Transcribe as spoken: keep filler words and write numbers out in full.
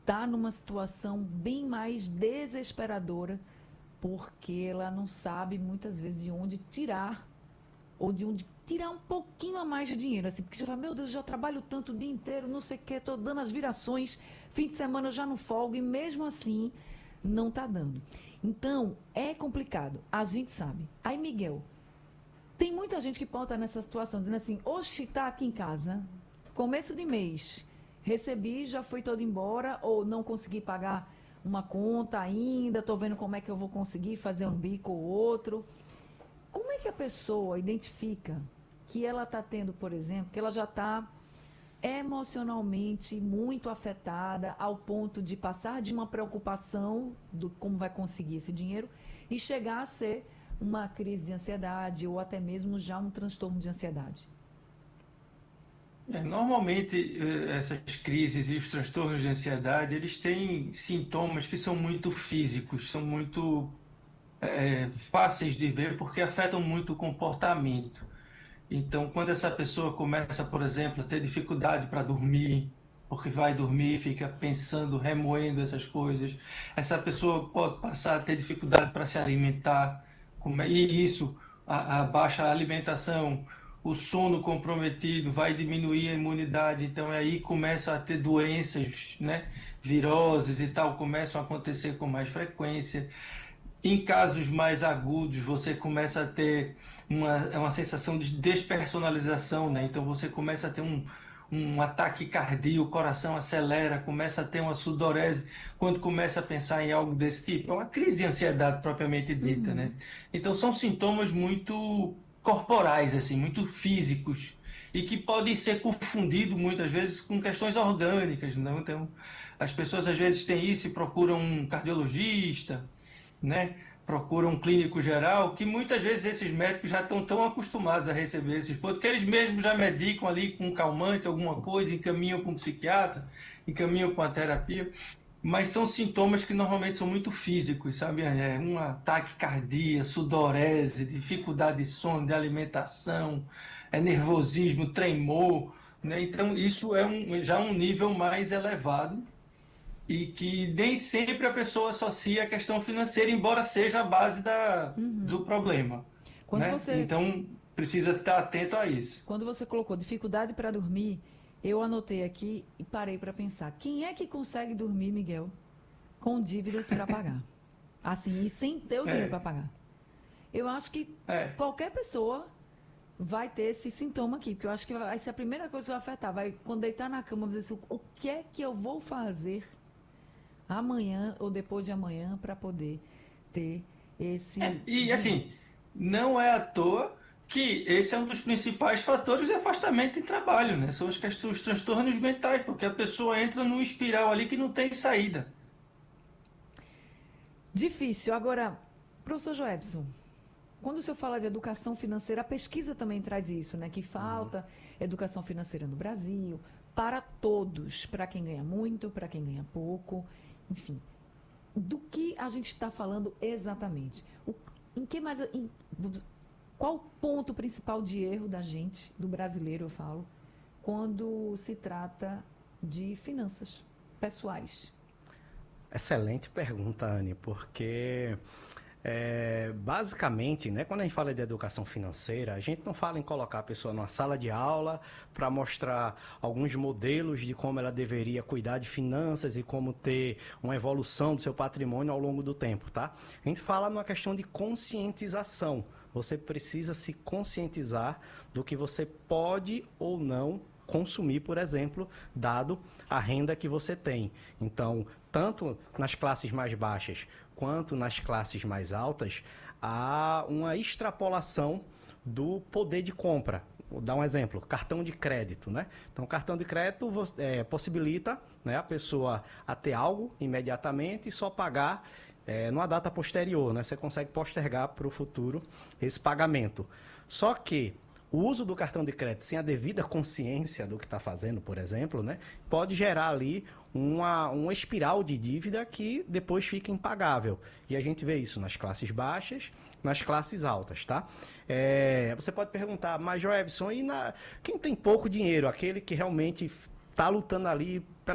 está numa situação bem mais desesperadora, porque ela não sabe muitas vezes de onde tirar, ou de onde tirar um pouquinho a mais de dinheiro, assim, porque já fala, meu Deus, eu já trabalho tanto o dia inteiro, não sei o que, estou dando as virações, fim de semana eu já não folgo, e mesmo assim não está dando. Então, é complicado, a gente sabe. Aí, Miguel, tem muita gente que pode estar nessa situação, dizendo assim, oxe, está aqui em casa, começo de mês, recebi, já fui todo embora, ou não consegui pagar uma conta ainda, estou vendo como é que eu vou conseguir fazer um bico ou outro. Como é que a pessoa identifica que ela está tendo, por exemplo, que ela já está emocionalmente muito afetada ao ponto de passar de uma preocupação do como vai conseguir esse dinheiro e chegar a ser uma crise de ansiedade ou até mesmo já um transtorno de ansiedade? É, normalmente, eh, essas crises e os transtornos de ansiedade, eles têm sintomas que são muito físicos, são muito eh, fáceis de ver porque afetam muito o comportamento. Então, quando essa pessoa começa, por exemplo, a ter dificuldade para dormir, porque vai dormir e fica pensando, remoendo essas coisas, essa pessoa pode passar a ter dificuldade para se alimentar, como é- e isso, a, a baixa alimentação, o sono comprometido, vai diminuir a imunidade, então aí começa a ter doenças, né, viroses e tal, começam a acontecer com mais frequência. Em casos mais agudos, você começa a ter uma, uma sensação de despersonalização, né? Então você começa a ter um, um ataque cardíaco, o coração acelera, começa a ter uma sudorese quando começa a pensar em algo desse tipo. É uma crise de ansiedade propriamente dita, né? Uhum. Então são sintomas muito corporais, assim, muito físicos e que podem ser confundidos muitas vezes com questões orgânicas, não? Então as pessoas às vezes têm isso e procuram um cardiologista, né? Procura um clínico geral, que muitas vezes esses médicos já estão tão acostumados a receber esses pontos, que eles mesmos já medicam ali com um calmante, alguma coisa, encaminham para um psiquiatra, encaminham para uma terapia, mas são sintomas que normalmente são muito físicos, sabe? É um ataque cardíaco, sudorese, dificuldade de sono, de alimentação, é nervosismo, tremor, né? Então isso é um, já um nível mais elevado e que nem sempre a pessoa associa a questão financeira, embora seja a base da, do problema, Quando né? você Então, precisa estar atento a isso. Quando você colocou dificuldade para dormir, eu anotei aqui e parei para pensar. Quem é que consegue dormir, Miguel, com dívidas para pagar? Assim, e sem ter o dinheiro para É, pagar. Eu acho que é. qualquer pessoa vai ter esse sintoma aqui, porque eu acho que vai ser a primeira coisa que vai afetar. Vai, quando deitar na cama, vai dizer assim, o que é que eu vou fazer amanhã ou depois de amanhã para poder ter esse É. E, dinheiro? assim, não é à toa que esse é um dos principais fatores de afastamento em trabalho, né? São os, questões- os transtornos mentais, porque a pessoa entra num espiral ali que não tem saída. Difícil. Agora, professor Joebson, quando o senhor fala de educação financeira, a pesquisa também traz isso, né? Que Uhum. falta educação financeira no Brasil, para todos, para quem ganha muito, para quem ganha pouco, enfim. Do que a gente está falando exatamente? O, em que mais, em, qual o ponto principal de erro da gente, do brasileiro, eu falo, quando se trata de finanças pessoais? Excelente pergunta, Anne, porque é, basicamente, né, quando a gente fala de educação financeira, a gente não fala em colocar a pessoa numa sala de aula para mostrar alguns modelos de como ela deveria cuidar de finanças e como ter uma evolução do seu patrimônio ao longo do tempo, tá? A gente fala numa questão de conscientização. Você precisa se conscientizar do que você pode ou não consumir, por exemplo, dado a renda que você tem. Então, tanto nas classes mais baixas quanto nas classes mais altas, há uma extrapolação do poder de compra. Vou dar um exemplo, cartão de crédito, né? Então, cartão de crédito é, possibilita, né, a pessoa a ter algo imediatamente e só pagar é, numa data posterior, né? Você consegue postergar para o futuro esse pagamento. Só que o uso do cartão de crédito sem a devida consciência do que está fazendo, por exemplo, né, pode gerar ali uma, uma espiral de dívida que depois fica impagável. E a gente vê isso nas classes baixas, nas classes altas, tá? É, você pode perguntar, mas Joebson, e na, quem tem pouco dinheiro, aquele que realmente está lutando ali